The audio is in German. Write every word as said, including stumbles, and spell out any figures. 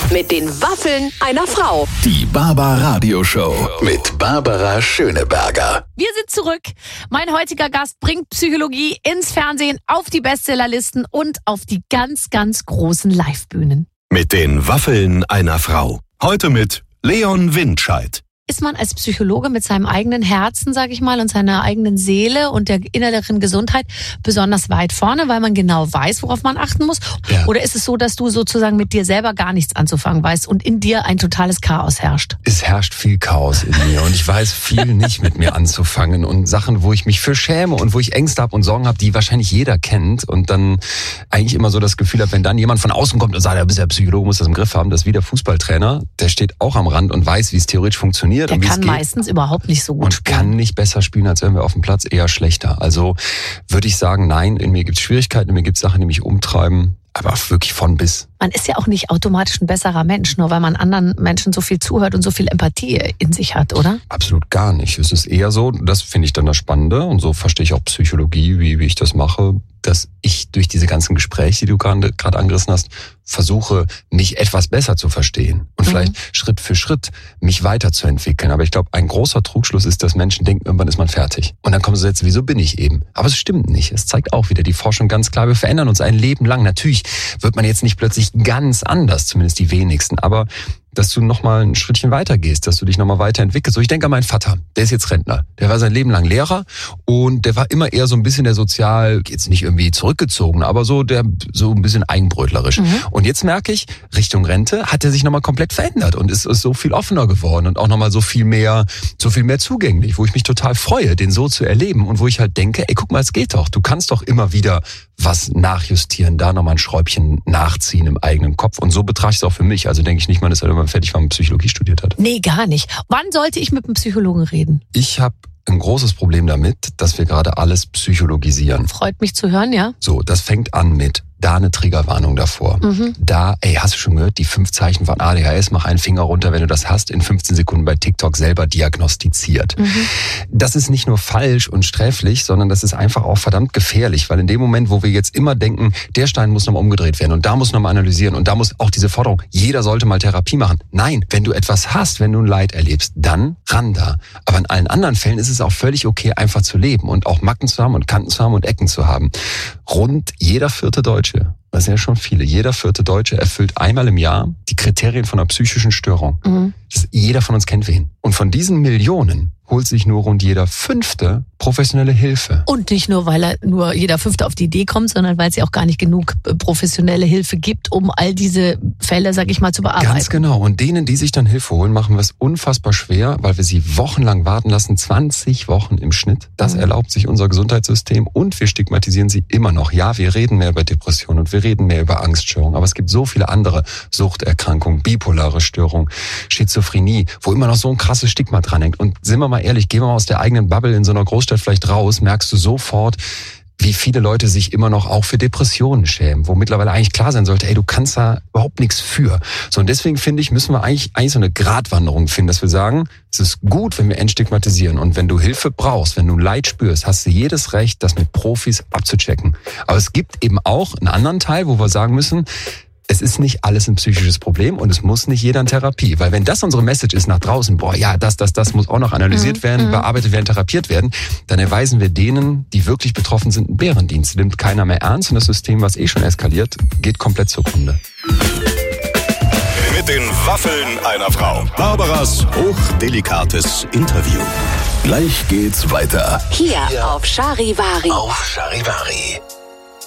Mit den Waffeln einer Frau. Die Barbara-Radio-Show mit Barbara Schöneberger. Wir sind zurück. Mein heutiger Gast bringt Psychologie ins Fernsehen, auf die Bestsellerlisten und auf die ganz, ganz großen Livebühnen. Mit den Waffeln einer Frau. Heute mit Leon Windscheid. Ist man als Psychologe mit seinem eigenen Herzen, sage ich mal, und seiner eigenen Seele und der inneren Gesundheit besonders weit vorne, weil man genau weiß, worauf man achten muss? Ja. Oder ist es so, dass du sozusagen mit dir selber gar nichts anzufangen weißt und in dir ein totales Chaos herrscht? Es herrscht viel Chaos in mir und ich weiß viel nicht mit mir anzufangen und Sachen, wo ich mich für schäme und wo ich Ängste habe und Sorgen habe, die wahrscheinlich jeder kennt und dann eigentlich immer so das Gefühl habe, wenn dann jemand von außen kommt und sagt, ja, bist ja Psychologe, musst das im Griff haben, das ist wie der Fußballtrainer, der steht auch am Rand und weiß, wie es theoretisch funktioniert. Der kann meistens überhaupt nicht so gut und spielen. kann nicht besser spielen, als wenn wir auf dem Platz, eher schlechter. Also würde ich sagen, nein, in mir gibt es Schwierigkeiten, in mir gibt es Sachen, die mich umtreiben, aber wirklich von bis. Man ist ja auch nicht automatisch ein besserer Mensch, nur weil man anderen Menschen so viel zuhört und so viel Empathie in sich hat, oder? Absolut gar nicht. Es ist eher so, das finde ich dann das Spannende und so verstehe ich auch Psychologie, wie, wie ich das mache, dass ich durch diese ganzen Gespräche, die du gerade gerade angerissen hast, versuche, mich etwas besser zu verstehen und mhm. vielleicht Schritt für Schritt mich weiterzuentwickeln. Aber ich glaube, ein großer Trugschluss ist, dass Menschen denken, irgendwann ist man fertig. Und dann kommen sie jetzt, wieso bin ich eben? Aber es stimmt nicht. Es zeigt auch wieder die Forschung ganz klar, wir verändern uns ein Leben lang. Natürlich wird man jetzt nicht plötzlich ganz anders, zumindest die wenigsten, aber dass du nochmal ein Schrittchen weiter gehst, dass du dich nochmal weiterentwickelst. So, ich denke an meinen Vater, der ist jetzt Rentner. Der war sein Leben lang Lehrer und der war immer eher so ein bisschen der sozial, jetzt nicht irgendwie zurückgezogen, aber so der so ein bisschen eigenbrötlerisch. Mhm. Und jetzt merke ich, Richtung Rente hat er sich nochmal komplett verändert und ist, ist so viel offener geworden und auch nochmal so viel mehr, so viel mehr zugänglich, wo ich mich total freue, den so zu erleben und wo ich halt denke, ey, guck mal, es geht doch. Du kannst doch immer wieder was nachjustieren, da nochmal ein Schräubchen nachziehen im eigenen Kopf. Und so betrachte ich es auch für mich. Also denke ich nicht mal, dass er immer fertig war und Psychologie studiert hat. Nee, gar nicht. Wann sollte ich mit einem Psychologen reden? Ich habe ein großes Problem damit, dass wir gerade alles psychologisieren. Freut mich zu hören, ja. So, das fängt an mit da eine Triggerwarnung davor. Mhm. Da, ey, hast du schon gehört, die fünf Zeichen von A D H S, mach einen Finger runter, wenn du das hast, in fünfzehn Sekunden bei TikTok selber diagnostiziert. Mhm. Das ist nicht nur falsch und sträflich, sondern das ist einfach auch verdammt gefährlich, weil in dem Moment, wo wir jetzt immer denken, der Stein muss nochmal umgedreht werden und da muss nochmal analysieren und da muss auch diese Forderung, jeder sollte mal Therapie machen. Nein, wenn du etwas hast, wenn du ein Leid erlebst, dann ran da. Aber in allen anderen Fällen ist es auch völlig okay, einfach zu leben und auch Macken zu haben und Kanten zu haben und Ecken zu haben. Rund jeder vierte Deutsche, das sind ja schon viele, jeder vierte Deutsche erfüllt einmal im Jahr die Kriterien von einer psychischen Störung. Mhm. Das, jeder von uns kennt wen. Und von diesen Millionen holt sich nur rund jeder Fünfte professionelle Hilfe. Und nicht nur, weil er nur jeder Fünfte auf die Idee kommt, sondern weil es ja auch gar nicht genug professionelle Hilfe gibt, um all diese Fälle, sag ich mal, zu bearbeiten. Ganz genau. Und denen, die sich dann Hilfe holen, machen wir es unfassbar schwer, weil wir sie wochenlang warten lassen. zwanzig Wochen im Schnitt. Das mhm. erlaubt sich unser Gesundheitssystem und wir stigmatisieren sie immer noch. Ja, wir reden mehr über Depressionen und wir reden mehr über Angststörungen, aber es gibt so viele andere Suchterkrankungen, bipolare Störungen, Schizophrenie, wo immer noch so ein krasses Stigma dranhängt. Und sind wir mal ehrlich, gehen wir mal aus der eigenen Bubble in so einer Großstadt vielleicht raus, merkst du sofort, wie viele Leute sich immer noch auch für Depressionen schämen, wo mittlerweile eigentlich klar sein sollte, ey, du kannst da überhaupt nichts für. So, und deswegen finde ich, müssen wir eigentlich, eigentlich so eine Gratwanderung finden, dass wir sagen, es ist gut, wenn wir entstigmatisieren und wenn du Hilfe brauchst, wenn du Leid spürst, hast du jedes Recht, das mit Profis abzuchecken. Aber es gibt eben auch einen anderen Teil, wo wir sagen müssen, es ist nicht alles ein psychisches Problem und es muss nicht jeder in Therapie. Weil wenn das unsere Message ist nach draußen, boah, ja, das, das, das muss auch noch analysiert mhm. werden, bearbeitet werden, therapiert werden, dann erweisen wir denen, die wirklich betroffen sind, einen Bärendienst. Nimmt keiner mehr ernst und das System, was eh schon eskaliert, geht komplett zugrunde. Mit den Waffeln einer Frau. Barbaras hochdelikates Interview. Gleich geht's weiter. Hier auf Charivari. Auf Charivari.